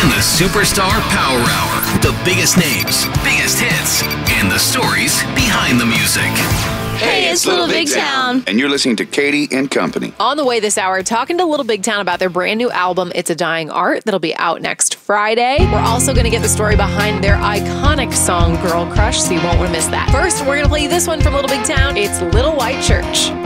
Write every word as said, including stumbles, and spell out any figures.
and the Superstar Power Hour. The biggest names, biggest hits, and the stories behind the music. Hey, it's Little Big Town. And you're listening to Katie and Company. On the way this hour, talking to Little Big Town about their brand new album, It's a Dying Art, that'll be out next Friday. We're also going to get the story behind their iconic song, Girl Crush, so you won't want to miss that. First, we're going to play you this one from Little Big Town. It's Little White Church.